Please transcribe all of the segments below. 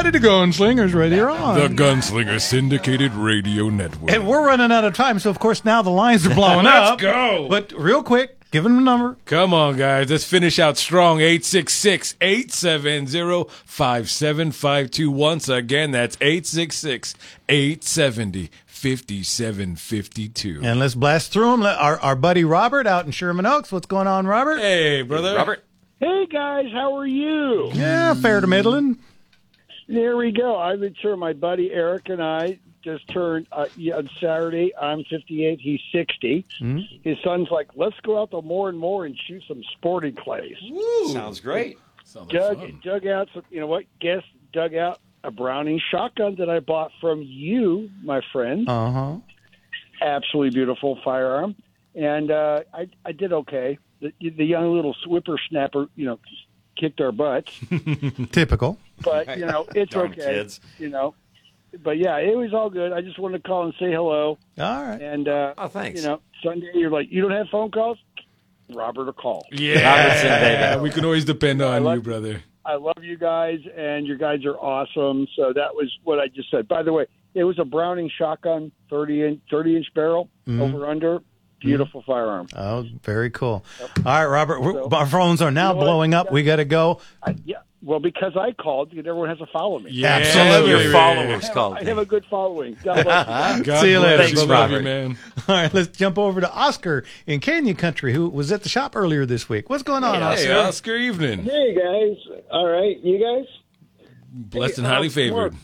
everybody to Gunslingers Radio On. The Gunslinger Syndicated Radio Network. And we're running out of time, so of course now the lines are blowing up. Let's go. But real quick, give them a number. Come on, guys. Let's finish out strong. 866-870-5752. Once again, that's 866-870-5752. And let's blast through them. Our buddy Robert out in Sherman Oaks. What's going on, Robert? Hey, brother. Robert. Hey guys, how are you? Yeah, fair to middling. There we go. I'm sure my buddy Eric and I just turned on Saturday. I'm 58. He's 60. Mm-hmm. His son's like, let's go out to More and More and shoot some sporting clays. Woo. Sounds great. Dug out some. You know what? Guess dug out a Browning shotgun that I bought from you, my friend. Absolutely beautiful firearm, and I did okay. The young little whippersnapper, kicked our butts. Typical. But, it's okay. Kids. But, yeah, it was all good. I just wanted to call and say hello. All right. And, thanks. Sunday, you're like, you don't have phone calls? Robert will call. Yeah. We can always depend on you, brother. I love you guys, and your guys are awesome. So that was what I just said. By the way, it was a Browning shotgun, 30-inch barrel, over under. Beautiful firearm. Oh, very cool. All right, Robert, our phones are now blowing up. We got to go. Well, because I called, everyone has to follow me. Yeah, absolutely. Your followers called. I have a good following. God bless you. God See you later. bless. Thanks, Love Robert. you, man. All right, let's jump over to Oscar in Canyon Country, who was at the shop earlier this week. What's going on, Oscar? Hey, Oscar, evening. Hey, guys. All right. You guys? Blessed and highly favored.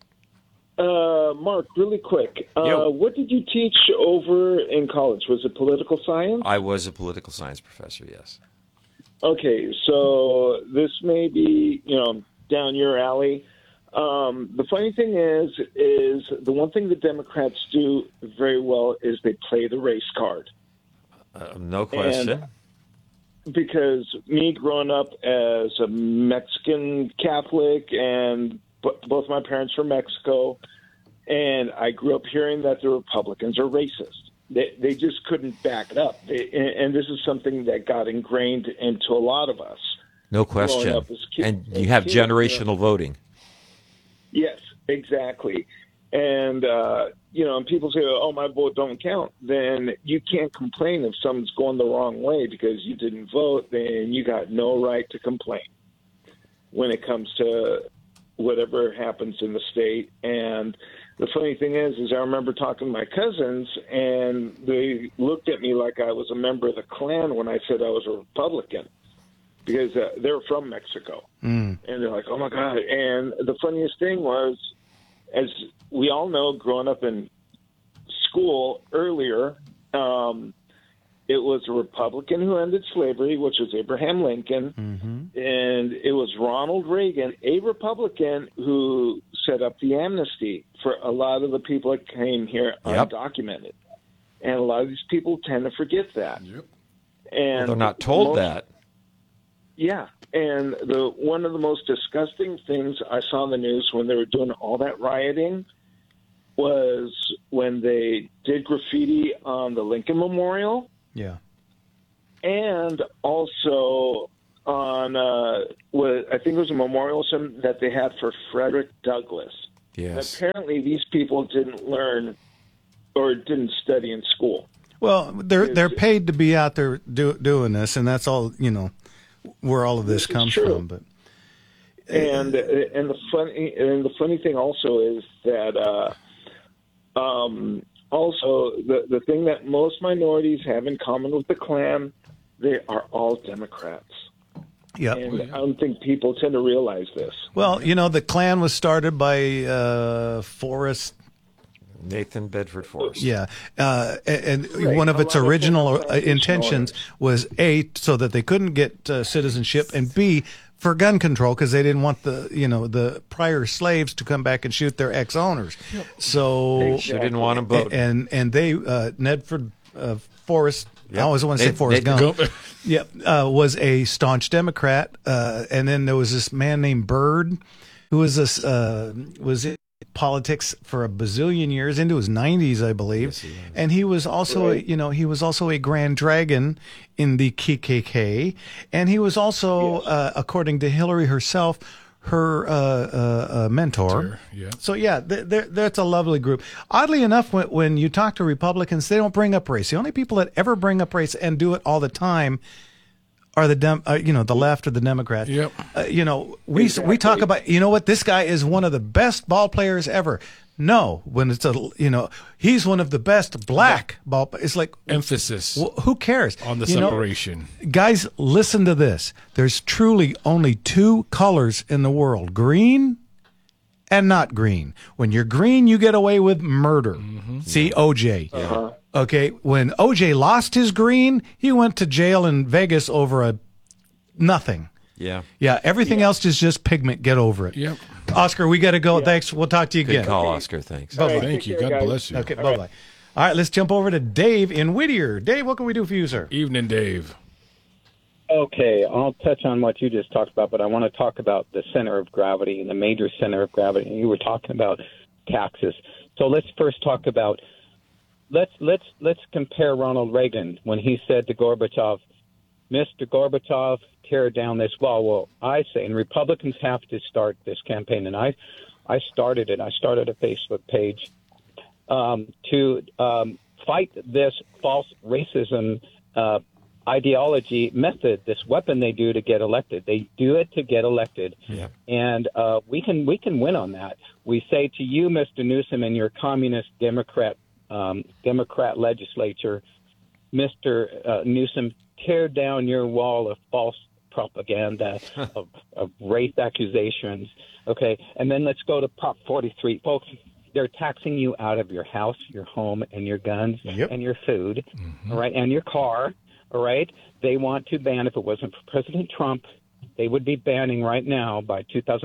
Mark, really quick. What did you teach over in college? Was it political science? I was a political science professor, yes. Okay, so this may be, down your alley. The funny thing is the one thing the Democrats do very well is they play the race card. No question. Because me growing up as a Mexican Catholic and both my parents were Mexico, and I grew up hearing that the Republicans are racist. They just couldn't back it up. And this is something that got ingrained into a lot of us. No question. And you have generational voting. Yes, exactly. And, and people say, oh, my vote don't count. Then you can't complain if someone's going the wrong way because you didn't vote. Then you got no right to complain when it comes to whatever happens in the state. And the funny thing is I remember talking to my cousins, and they looked at me like I was a member of the Klan when I said I was a Republican, because they're from Mexico. And they're like, oh, my God. And the funniest thing was, as we all know, growing up in school earlier, it was a Republican who ended slavery, which was Abraham Lincoln, and it was Ronald Reagan, a Republican, who set up the amnesty for a lot of the people that came here undocumented. And a lot of these people tend to forget that. And they're not told that. Yeah, and one of the most disgusting things I saw in the news when they were doing all that rioting was when they did graffiti on the Lincoln Memorial. Yeah. And also on what I think it was a memorial that they had for Frederick Douglass. Yes. Apparently, these people didn't learn or didn't study in school. Well, they're paid to be out there doing this, and that's all where all of this comes from. But and the funny thing also is that also the thing that most minorities have in common with the Klan, they are all Democrats. Yep. And I don't think people tend to realize this. Well, the Klan was started by Forrest. Nathan Bedford Forrest. Yeah. And one of its original intentions was, A, so that they couldn't get citizenship, and B, for gun control, because they didn't want the prior slaves to come back and shoot their ex-owners. So They didn't want them voting. And they, Nedford Forrest, I always want to say Forrest Gump. Was a staunch Democrat. And then there was this man named Byrd, who was in politics for a bazillion years, into his 90s, I believe. Yes, and he was also, he was also a Grand Dragon in the KKK, and he was also, according to Hillary herself, her mentor. Yeah. So yeah, that's a lovely group. Oddly enough, when you talk to Republicans, they don't bring up race. The only people that ever bring up race and do it all the time are the left or the Democrats. Yep. We talk about, you know what, this guy is one of the best ball players ever. No, when it's he's one of the best black ball. It's like emphasis. Who cares on the separation? Guys, listen to this. There's truly only two colors in the world: green and not green. When you're green, you get away with murder. Mm-hmm. See, OJ. Uh-huh. Okay, when OJ lost his green, he went to jail in Vegas over nothing. Yeah. Yeah, everything else is just pigment. Get over it. Yep. Oscar, we got to go. Yeah. Thanks. We'll talk to you again. Good call, Oscar. Thanks. Bye-bye. Thank you. God bless you. Okay, bye-bye. All right, let's jump over to Dave in Whittier. Dave, what can we do for you, sir? Evening, Dave. Okay, I'll touch on what you just talked about, but I want to talk about the center of gravity and the major center of gravity. You were talking about taxes. So let's first talk about let's compare Ronald Reagan when he said to Gorbachev, "Mr. Gorbachev, tear down this wall." Well, I say, and Republicans have to start this campaign, and I started it. I started a Facebook page to fight this false racism ideology method, this weapon they do to get elected. They do it to get elected, and we can win on that. We say to you, Mr. Newsom, and your communist Democrat legislature, Mr. Newsom, tear down your wall of false propaganda, of race accusations. Okay, and then let's go to Prop 43. Folks, they're taxing you out of your house, your home, and your guns, and your food, all right, and your car, all right? They want to ban, if it wasn't for President Trump, they would be banning right now by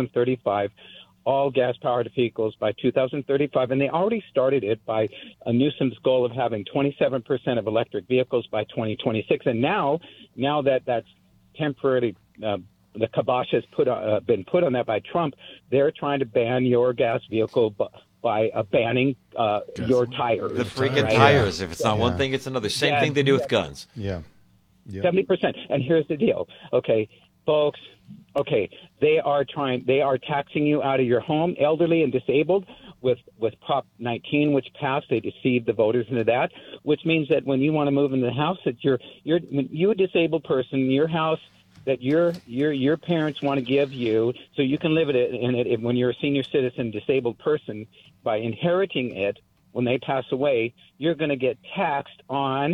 2035 all gas-powered vehicles by 2035, and they already started it by Newsom's goal of having 27% of electric vehicles by 2026. And now that that's temporarily the kibosh has been put on that by Trump, they're trying to ban your gas vehicle by banning your tires. The freaking tires. If it's not one thing, it's another. Same thing they do with guns. Yeah. 70%. And here's the deal. Okay, folks. Okay, they are taxing you out of your home, elderly and disabled, with Prop 19, which passed. They deceived the voters into that, which means that when you want to move into the house that you're a disabled person, your house that your parents want to give you, so you can live in it when you're a senior citizen, disabled person, by inheriting it when they pass away, you're going to get taxed on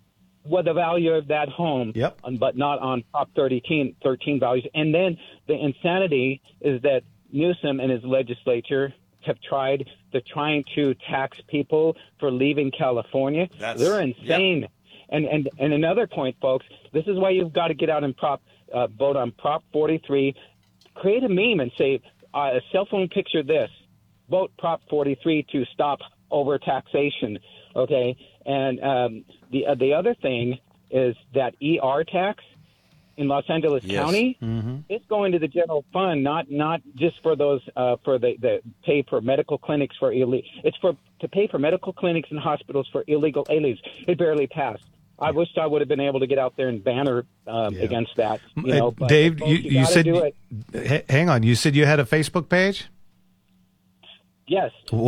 the value of that home, but not on Prop 13 values. And then the insanity is that Newsom and his legislature have tried. They're trying to tax people for leaving California. They're insane. And another point, folks, this is why you've got to get out and vote on Prop 43. Create a meme and say, a cell phone picture this. Vote Prop 43 to stop overtaxation. Okay, and the other thing is that ER tax in Los Angeles County, it's going to the general fund, not just for those for the pay for medical clinics for illegal. It's to pay for medical clinics and hospitals for illegal aliens. It barely passed. I wish I would have been able to get out there and banner against that. But Dave, you said, hang on, you said you had a Facebook page? Yes.